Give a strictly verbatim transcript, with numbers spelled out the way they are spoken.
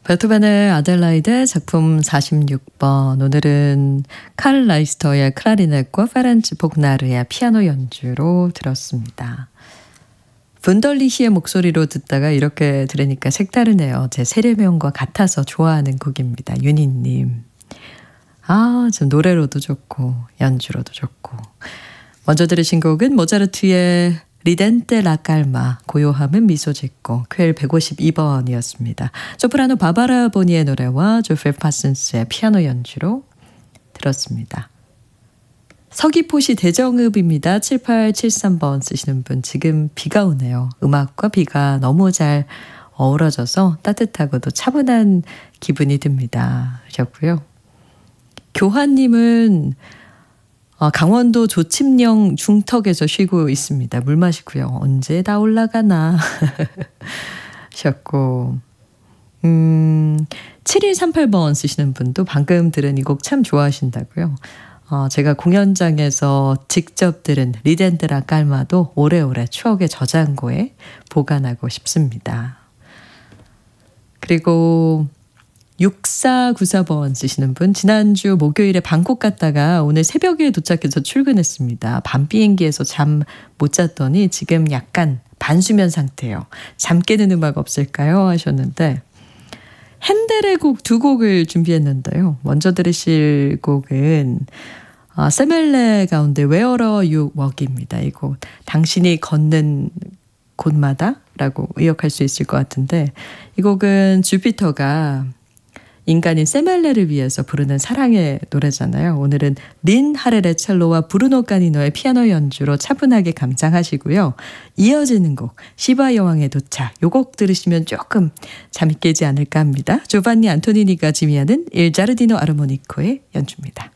베토벤의 아델라이드 작품 사십육 번. 오늘은 칼 라이스터의 클라리넷과 페렌츠 복나르의 피아노 연주로 들었습니다. 분덜리히의 목소리로 듣다가 이렇게 들으니까 색다르네요. 제 세례명과 같아서 좋아하는 곡입니다. 윤희님. 아, 좀 노래로도 좋고 연주로도 좋고. 먼저 들으신 곡은 모차르트의 리덴테 라칼마, 고요함은 미소 짓고, 퀼 백오십이 번이었습니다. 소프라노 바바라 보니의 노래와 조펠 파슨스의 피아노 연주로 들었습니다. 서귀포시 대정읍입니다. 칠팔칠삼 번 쓰시는 분, 지금 비가 오네요. 음악과 비가 너무 잘 어우러져서 따뜻하고도 차분한 기분이 듭니다 하셨고요. 교환님은 강원도 조침령 중턱에서 쉬고 있습니다. 물 마시고요. 언제 다 올라가나 하셨고, 음, 칠일삼팔 번 쓰시는 분도 방금 들은 이 곡 참 좋아하신다고요. 어, 제가 공연장에서 직접 들은 리덴드라 깔마도 오래오래 추억의 저장고에 보관하고 싶습니다. 그리고 육사구사 번 쓰시는 분, 지난주 목요일에 방콕 갔다가 오늘 새벽에 도착해서 출근했습니다. 밤 비행기에서 잠 못 잤더니 지금 약간 반수면 상태예요. 잠 깨는 음악 없을까요? 하셨는데 핸델의 곡 두 곡을 준비했는데요. 먼저 들으실 곡은 아, 세멜레 가운데 Where Are You Walk입니다. 이 곡 당신이 걷는 곳마다 라고 의역할 수 있을 것 같은데, 이 곡은 주피터가 인간인 세멜레를 위해서 부르는 사랑의 노래잖아요. 오늘은 린 하렐의 첼로와 브루노 까니노의 피아노 연주로 차분하게 감상하시고요. 이어지는 곡 시바 여왕의 도착, 이 곡 들으시면 조금 잠이 깨지 않을까 합니다. 조반니 안토니니가 지휘하는 일 자르디노 아르모니코의 연주입니다.